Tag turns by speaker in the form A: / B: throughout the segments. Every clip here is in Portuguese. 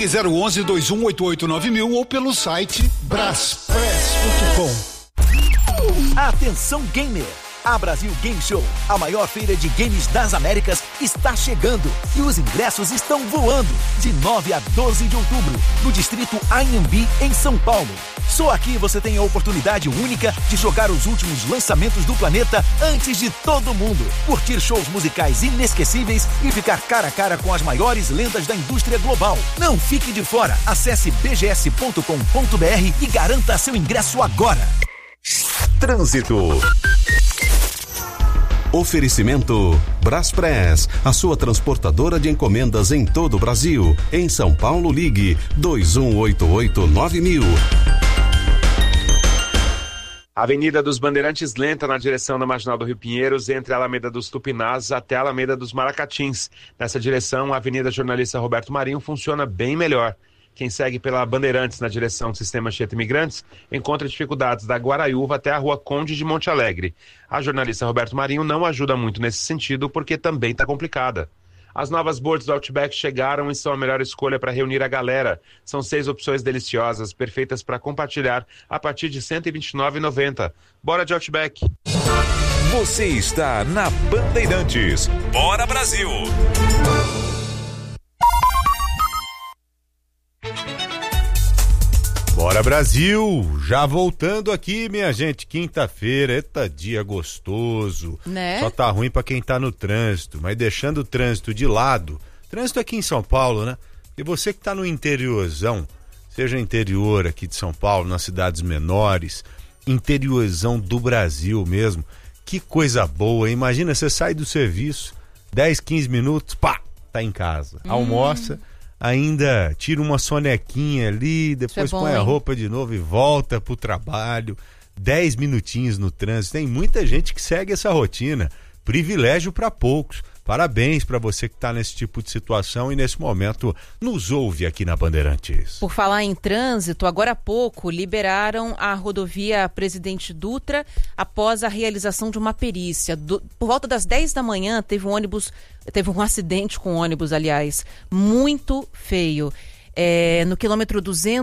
A: Ligue 011-2188-9000 ou pelo site braspress.com.
B: Atenção gamer! A Brasil Game Show, a maior feira de games das Américas, está chegando e os ingressos estão voando. De 9 a 12 de outubro, no distrito Anhembi, em São Paulo. Só aqui você tem a oportunidade única de jogar os últimos lançamentos do planeta antes de todo mundo. Curtir shows musicais inesquecíveis e ficar cara a cara com as maiores lendas da indústria global. Não fique de fora. Acesse bgs.com.br e garanta seu ingresso agora.
C: Trânsito. Oferecimento Braspress, a sua transportadora de encomendas em todo o Brasil. Em São Paulo, ligue 2188-9000.
D: Avenida dos Bandeirantes lenta na direção da Marginal do Rio Pinheiros, entre a Alameda dos Tupinás até a Alameda dos Maracatins. Nessa direção, a Avenida Jornalista Roberto Marinho funciona bem melhor. Quem segue pela Bandeirantes na direção do Sistema Anchieta Imigrantes encontra dificuldades da Guaraiúva até a Rua Conde de Monte Alegre. A jornalista Roberto Marinho não ajuda muito nesse sentido porque também está complicada. As novas boards do Outback chegaram e são a melhor escolha para reunir a galera. São 6 opções deliciosas, perfeitas para compartilhar a partir de R$ 129,90. Bora de Outback!
E: Você está na Bandeirantes. Bora Brasil!
F: Bora Brasil, já voltando aqui, minha gente, quinta-feira, eita dia gostoso,
G: né?
F: Só tá ruim pra quem tá no trânsito, mas deixando o trânsito de lado, trânsito aqui em São Paulo, né? E você que tá no interiorzão, seja interior aqui de São Paulo, nas cidades menores, interiorzão do Brasil mesmo, que coisa boa, hein? Imagina, você sai do serviço, 10, 15 minutos, pá, tá em casa, almoça, ainda tira uma sonequinha ali, depois põe a roupa de novo e volta pro trabalho, 10 minutinhos no trânsito. Tem muita gente que segue essa rotina, privilégio para poucos. Parabéns para você que está nesse tipo de situação e nesse momento nos ouve aqui na Bandeirantes.
G: Por falar em trânsito, agora há pouco liberaram a rodovia Presidente Dutra após a realização de uma perícia. Por volta das 10 da manhã teve um acidente com ônibus, aliás, muito feio. No quilômetro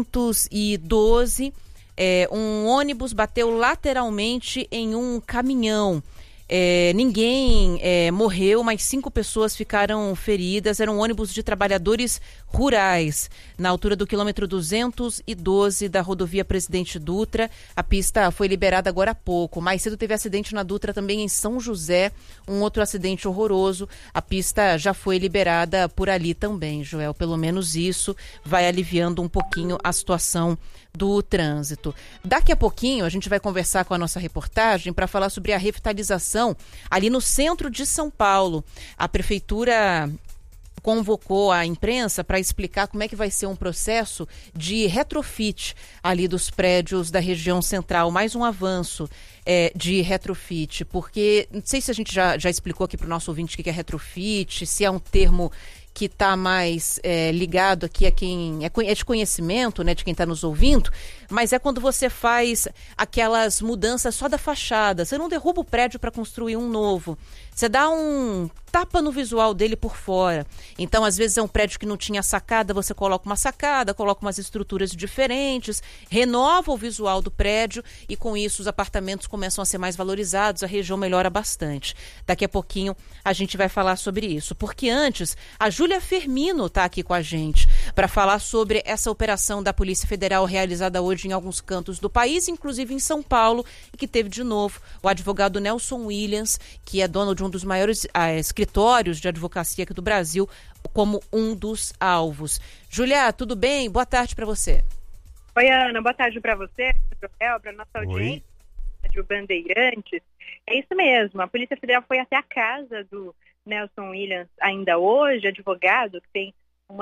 G: 212, um ônibus bateu lateralmente em um caminhão. Ninguém morreu, mas 5 pessoas ficaram feridas. Era um ônibus de trabalhadores rurais, na altura do quilômetro 212 da rodovia Presidente Dutra. A pista foi liberada agora há pouco. Mais cedo teve acidente na Dutra também em São José, um outro acidente horroroso. A pista já foi liberada por ali também, Joel. Pelo menos isso vai aliviando um pouquinho a situação do trânsito. Daqui a pouquinho a gente vai conversar com a nossa reportagem para falar sobre a revitalização ali no centro de São Paulo. A prefeitura convocou a imprensa para explicar como é que vai ser um processo de retrofit ali dos prédios da região central, mais um avanço de retrofit, porque não sei se a gente já explicou aqui para o nosso ouvinte o que é retrofit, se é um termo que está mais ligado aqui a quem é de conhecimento, né, de quem está nos ouvindo, mas é quando você faz aquelas mudanças só da fachada. Você não derruba o prédio para construir um novo. Você dá um tapa no visual dele por fora. Então, às vezes é um prédio que não tinha sacada, você coloca uma sacada, coloca umas estruturas diferentes, renova o visual do prédio e com isso os apartamentos começam a ser mais valorizados, a região melhora bastante. Daqui a pouquinho a gente vai falar sobre isso, porque antes a Júlia Firmino está aqui com a gente para falar sobre essa operação da Polícia Federal realizada hoje em alguns cantos do país, inclusive em São Paulo, e que teve de novo o advogado Nelson Williams, que é dono de um dos maiores escritórios de advocacia aqui do Brasil, como um dos alvos. Júlia, tudo bem? Boa tarde para você.
H: Oi, Ana. Boa tarde para você, para nossa audiência, de Bandeirantes. É isso mesmo. A Polícia Federal foi até a casa do Nelson Williams ainda hoje, advogado que tem um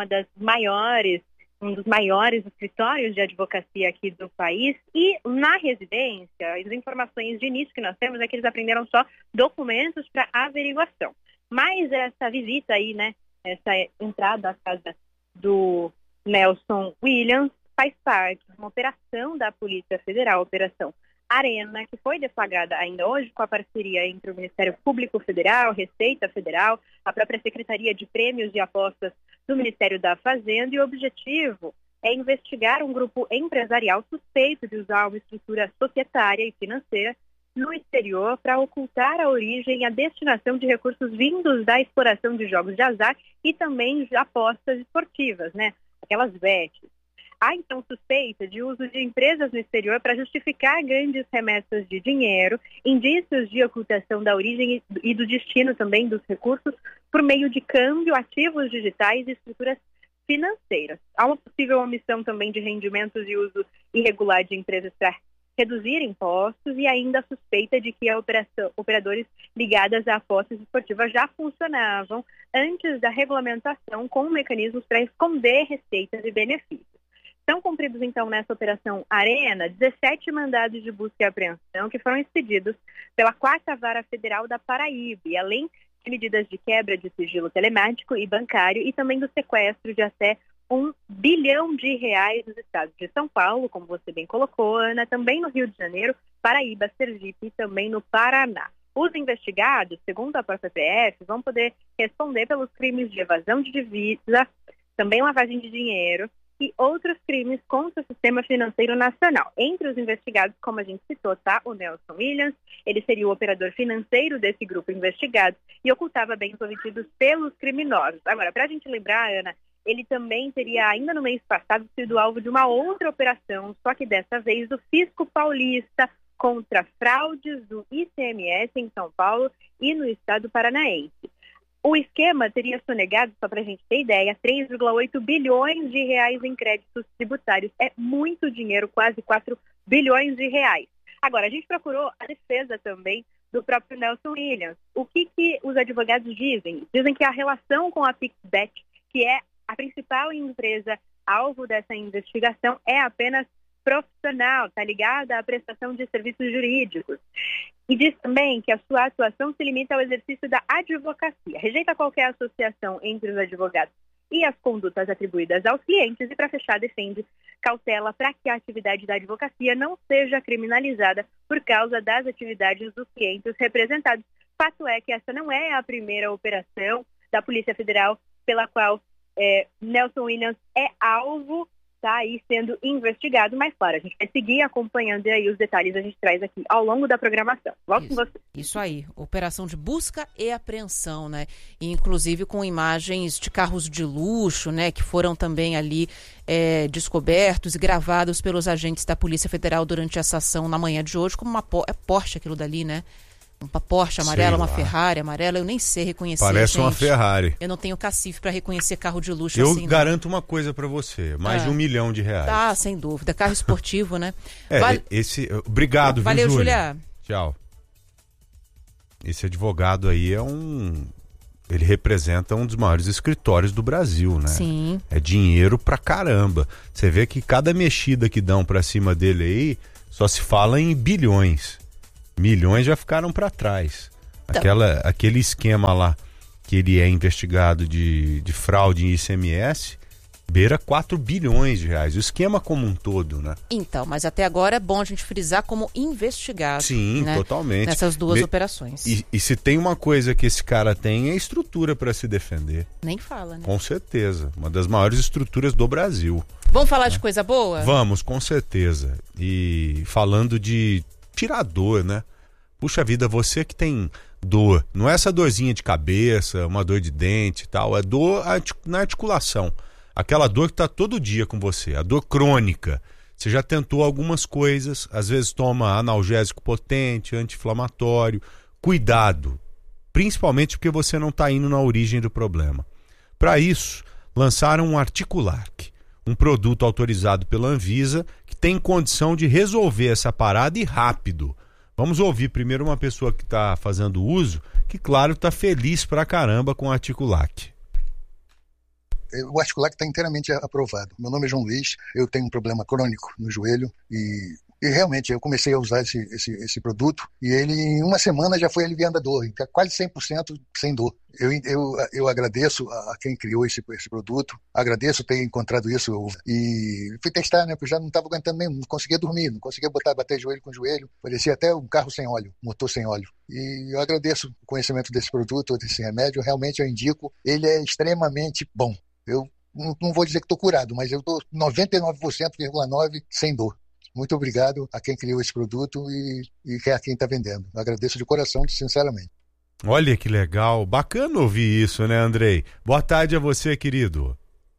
H: dos maiores escritórios de advocacia aqui do país, e na residência, as informações de início que nós temos é que eles apreenderam só documentos para averiguação. Mas essa visita aí, né, essa entrada à casa do Nelson Williams faz parte de uma operação da Polícia Federal, Operação Arena, que foi deflagrada ainda hoje com a parceria entre o Ministério Público Federal, Receita Federal, a própria Secretaria de Prêmios e Apostas do Ministério da Fazenda, e o objetivo é investigar um grupo empresarial suspeito de usar uma estrutura societária e financeira no exterior para ocultar a origem e a destinação de recursos vindos da exploração de jogos de azar e também de apostas esportivas, né? Aquelas bets. Há, então, suspeita de uso de empresas no exterior para justificar grandes remessas de dinheiro, indícios de ocultação da origem e do destino também dos recursos por meio de câmbio, ativos digitais e estruturas financeiras. Há uma possível omissão também de rendimentos e uso irregular de empresas para reduzir impostos e ainda a suspeita de que operadores ligados a apostas esportivas já funcionavam antes da regulamentação com mecanismos para esconder receitas e benefícios. São cumpridos, então, nessa Operação Arena, 17 mandados de busca e apreensão que foram expedidos pela 4ª Vara Federal da Paraíba, e além de medidas de quebra de sigilo telemático e bancário e também do sequestro de até R$1 bilhão nos estados de São Paulo, como você bem colocou, Ana, também no Rio de Janeiro, Paraíba, Sergipe e também no Paraná. Os investigados, segundo a própria PF, vão poder responder pelos crimes de evasão de divisa, também lavagem de dinheiro e outros crimes contra o sistema financeiro nacional. Entre os investigados, como a gente citou, tá o Nelson Williams, ele seria o operador financeiro desse grupo investigado e ocultava bens obtidos pelos criminosos. Agora, para a gente lembrar, Ana, ele também teria, ainda no mês passado, sido alvo de uma outra operação, só que dessa vez do Fisco Paulista, contra fraudes do ICMS em São Paulo e no estado paranaense. O esquema teria sonegado, só para a gente ter ideia, 3,8 bilhões de reais em créditos tributários. É muito dinheiro, quase 4 bilhões de reais. Agora, a gente procurou a defesa também do próprio Nelson Williams. O que os advogados dizem? Dizem que a relação com a PixBet, que é a principal empresa alvo dessa investigação, é apenas profissional, está ligada à prestação de serviços jurídicos. E diz também que a sua atuação se limita ao exercício da advocacia. Rejeita qualquer associação entre os advogados e as condutas atribuídas aos clientes e, para fechar, defende cautela para que a atividade da advocacia não seja criminalizada por causa das atividades dos clientes representados. Fato é que essa não é a primeira operação da Polícia Federal pela qual Nelson Williams é alvo, está aí sendo investigado, mas claro, a gente vai seguir acompanhando e aí os detalhes a gente traz aqui ao longo da programação. Volto com você.
G: Isso aí, operação de busca e apreensão, né? E, inclusive com imagens de carros de luxo, né? Que foram também ali descobertos e gravados pelos agentes da Polícia Federal durante essa ação na manhã de hoje, como uma Porsche aquilo dali, né? Uma Porsche amarela, uma Ferrari amarela, eu nem sei reconhecer.
F: Parece
G: gente.
F: Uma Ferrari.
G: Eu não tenho cacife para reconhecer carro de luxo
F: eu
G: assim.
F: Eu garanto uma coisa para você, mais de R$1 milhão.
G: Tá, sem dúvida. Carro esportivo, né?
F: Obrigado,
G: valeu,
F: viu,
G: Júlia?
F: Tchau. Esse advogado aí ele representa um dos maiores escritórios do Brasil, né?
G: Sim. É
F: dinheiro pra caramba. Você vê que cada mexida que dão pra cima dele aí, só se fala em bilhões. Milhões já ficaram para trás. Aquele esquema lá que ele é investigado de fraude em ICMS beira 4 bilhões de reais. O esquema como um todo, né?
G: Então, mas até agora é bom a gente frisar como investigado.
F: Sim, né? Totalmente.
G: Nessas duas operações.
F: E se tem uma coisa que esse cara tem, é estrutura para se defender.
G: Nem fala, né?
F: Com certeza. Uma das maiores estruturas do Brasil.
G: Vamos falar de coisa boa?
F: Vamos, com certeza. E falando de tirar dor, né? Puxa vida, você que tem dor, não é essa dorzinha de cabeça, uma dor de dente e tal, é dor na articulação. Aquela dor que está todo dia com você, a dor crônica. Você já tentou algumas coisas, às vezes toma analgésico potente, anti-inflamatório. Cuidado, principalmente porque você não está indo na origem do problema. Para isso, lançaram um Articulac, um produto autorizado pela Anvisa que tem condição de resolver essa parada e rápido. Vamos ouvir primeiro uma pessoa que está fazendo uso, que claro está feliz pra caramba com o Articulac.
I: O Articulac está inteiramente aprovado. Meu nome é João Luiz, eu tenho um problema crônico no joelho e E realmente eu comecei a usar esse produto e ele em uma semana já foi aliviando a dor, quase 100% sem dor. Eu agradeço a quem criou esse produto, agradeço ter encontrado isso e fui testar, né? Porque eu já não estava aguentando mesmo, não conseguia dormir, não conseguia bater joelho com joelho, parecia até um carro sem óleo, motor sem óleo. E eu agradeço o conhecimento desse produto, desse remédio, realmente eu indico, ele é extremamente bom. Eu não vou dizer que estou curado, mas eu estou 99,9% sem dor. Muito obrigado a quem criou esse produto e a quem está vendendo. Eu agradeço de coração, sinceramente.
F: Olha que legal, bacana ouvir isso, né, Andrei? Boa tarde a você, querido.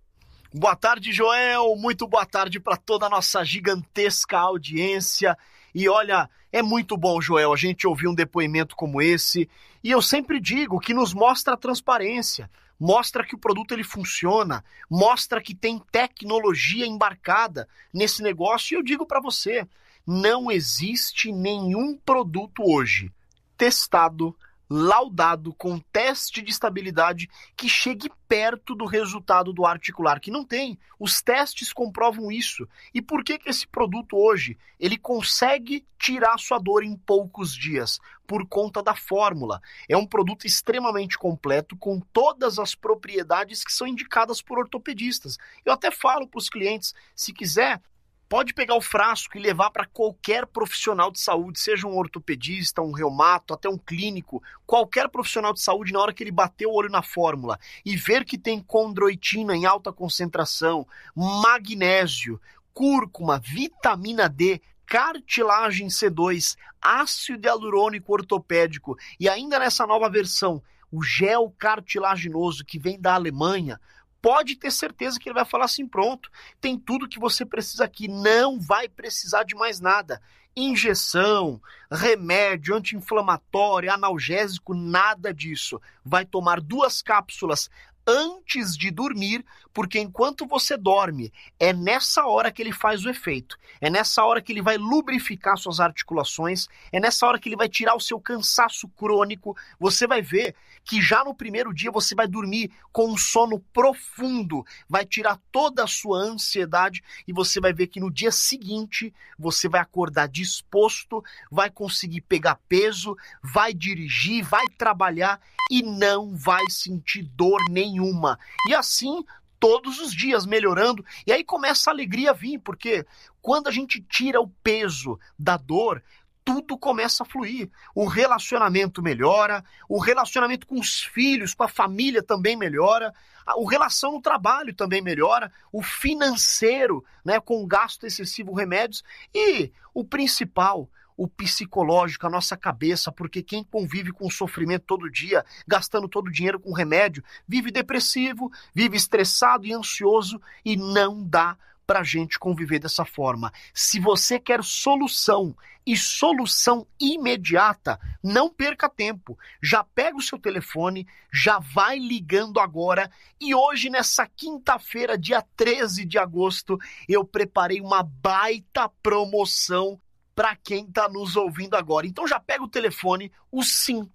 J: Boa tarde, Joel. Muito boa tarde para toda a nossa gigantesca audiência. E olha, é muito bom, Joel, a gente ouvir um depoimento como esse. E eu sempre digo que nos mostra a transparência. Mostra que o produto ele funciona, mostra que tem tecnologia embarcada nesse negócio. E eu digo para você, não existe nenhum produto hoje testado, laudado, com teste de estabilidade que chegue perto do resultado do articular, que não tem. Os testes comprovam isso. E por que esse produto hoje, ele consegue tirar sua dor em poucos dias? Por conta da fórmula. É um produto extremamente completo, com todas as propriedades que são indicadas por ortopedistas. Eu até falo para os clientes, se quiser, pode pegar o frasco e levar para qualquer profissional de saúde, seja um ortopedista, um reumato, até um clínico, qualquer profissional de saúde, na hora que ele bater o olho na fórmula e ver que tem condroitina em alta concentração, magnésio, cúrcuma, vitamina D, cartilagem C2, ácido hialurônico ortopédico e ainda nessa nova versão, o gel cartilaginoso que vem da Alemanha, pode ter certeza que ele vai falar assim, pronto, tem tudo que você precisa aqui, não vai precisar de mais nada. Injeção, remédio, anti-inflamatório, analgésico, nada disso. Vai tomar 2 cápsulas antes de dormir, porque enquanto você dorme, é nessa hora que ele faz o efeito. É nessa hora que ele vai lubrificar suas articulações, é nessa hora que ele vai tirar o seu cansaço crônico. Você vai ver que já no primeiro dia você vai dormir com um sono profundo, vai tirar toda a sua ansiedade e você vai ver que no dia seguinte você vai acordar disposto, vai conseguir pegar peso, vai dirigir, vai trabalhar e não vai sentir dor nenhuma. E assim, todos os dias melhorando, e aí começa a alegria a vir, porque quando a gente tira o peso da dor, tudo começa a fluir. O relacionamento melhora, o relacionamento com os filhos, com a família também melhora, a relação no trabalho também melhora, o financeiro, né, com gasto excessivo, remédios, e o principal, o psicológico, a nossa cabeça, porque quem convive com o sofrimento todo dia, gastando todo o dinheiro com remédio, vive depressivo, vive estressado e ansioso e não dá pra gente conviver dessa forma. Se você quer solução e solução imediata, não perca tempo. Já pega o seu telefone, já vai ligando agora e hoje, nessa quinta-feira, dia 13 de agosto, eu preparei uma baita promoção para quem está nos ouvindo agora. Então já pega o telefone, os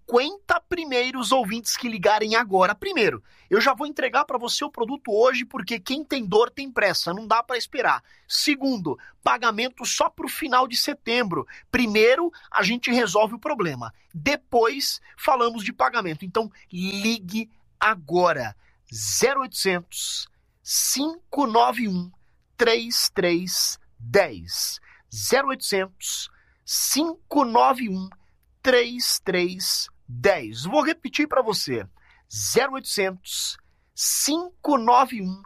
J: 50 primeiros ouvintes que ligarem agora. Primeiro, eu já vou entregar para você o produto hoje, porque quem tem dor tem pressa, não dá para esperar. Segundo, pagamento só para o final de setembro. Primeiro, a gente resolve o problema. Depois, falamos de pagamento. Então, ligue agora. 0800 591 3310. 0800 591 3310. Vou repetir para você. 0800 591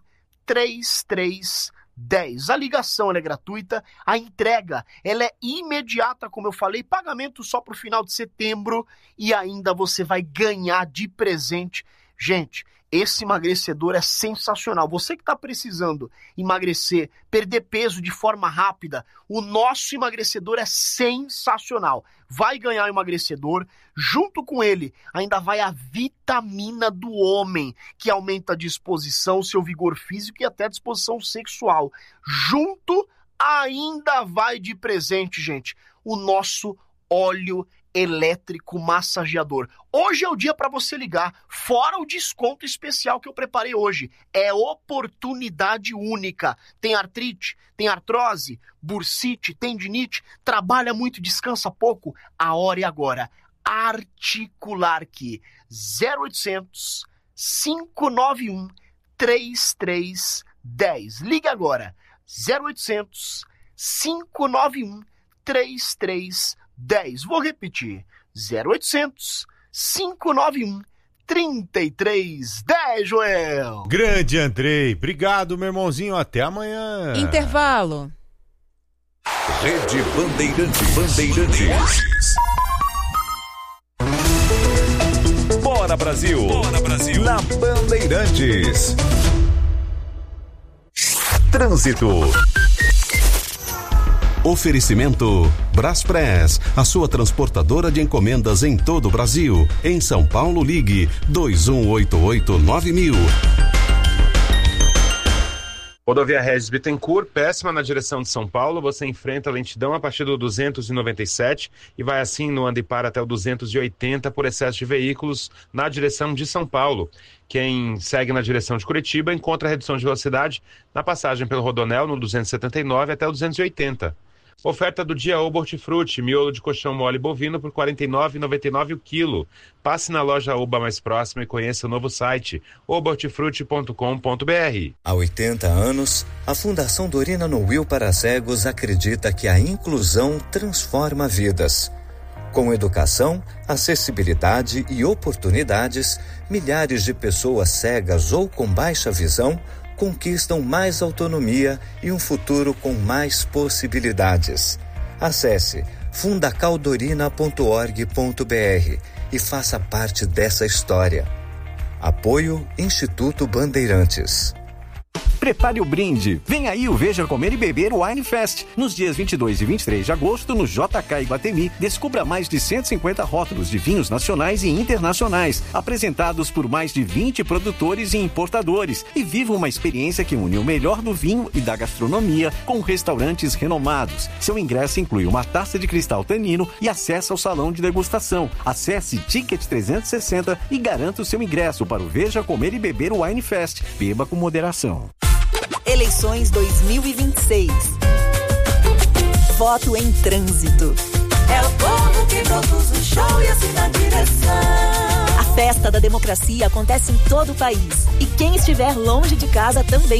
J: 3310. A ligação ela é gratuita, a entrega ela é imediata, como eu falei, pagamento só para o final de setembro e ainda você vai ganhar de presente. Gente, esse emagrecedor é sensacional. Você que está precisando emagrecer, perder peso de forma rápida, o nosso emagrecedor é sensacional. Vai ganhar o emagrecedor, junto com ele ainda vai a vitamina do homem, que aumenta a disposição, seu vigor físico e até a disposição sexual. Junto ainda vai de presente, gente, o nosso óleo elétrico massageador. Hoje é o dia para você ligar, fora o desconto especial que eu preparei hoje. É oportunidade única. Tem artrite, tem artrose, bursite, tendinite, trabalha muito, descansa pouco. A hora é agora. Articular que 0800 591 3310. Liga agora. 0800 591 3310. Vou repetir. 0800 591 3310, Joel.
F: Grande Andrei. Obrigado, meu irmãozinho. Até amanhã.
G: Intervalo.
E: Rede Bandeirantes. Bora Brasil. Bora Brasil. Na Bandeirantes. Trânsito.
C: Oferecimento Braspress, a sua transportadora de encomendas em todo o Brasil. Em São Paulo, ligue 2188-9000.
D: Rodovia Regis Bittencourt, péssima na direção de São Paulo. Você enfrenta a lentidão a partir do 297 e vai assim no anda e para até o 280 por excesso de veículos na direção de São Paulo. Quem segue na direção de Curitiba encontra a redução de velocidade na passagem pelo Rodonel no 279 até o 280. Oferta do dia Oba Hortifruti, miolo de colchão mole bovino por R$ 49,99 o quilo. Passe na loja Oba mais próxima e conheça o novo site obahortifruti.com.br.
K: Há 80 anos, a Fundação Dorina Noil para Cegos acredita que a inclusão transforma vidas. Com educação, acessibilidade e oportunidades, milhares de pessoas cegas ou com baixa visão conquistam mais autonomia e um futuro com mais possibilidades. Acesse fundacaldorina.org.br e faça parte dessa história. Apoio Instituto Bandeirantes.
L: Prepare o brinde. Vem aí o Veja Comer e Beber Wine Fest. Nos dias 22 e 23 de agosto, no JK Iguatemi, descubra mais de 150 rótulos de vinhos nacionais e internacionais, apresentados por mais de 20 produtores e importadores, e viva uma experiência que une o melhor do vinho e da gastronomia com restaurantes renomados. Seu ingresso inclui uma taça de cristal tanino e acesso ao salão de degustação. Acesse Ticket 360 e garanta o seu ingresso para o Veja Comer e Beber Wine Fest. Beba com moderação.
M: Eleições 2026. Voto em trânsito.
N: É o povo que produz o show e assina a direção.
M: A festa da democracia acontece em todo o país. E quem estiver longe de casa também